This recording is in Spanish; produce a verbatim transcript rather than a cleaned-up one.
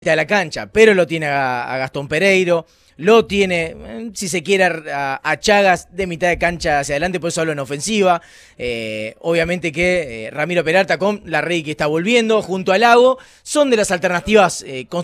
a la cancha, pero lo tiene a, a Gastón Pereiro, lo tiene, si se quiere, a, a Chagas de mitad de cancha hacia adelante, por eso hablo en ofensiva. Eh, obviamente que eh, Ramiro Peralta con Larrey, que está volviendo, junto a Lago, son de las alternativas eh,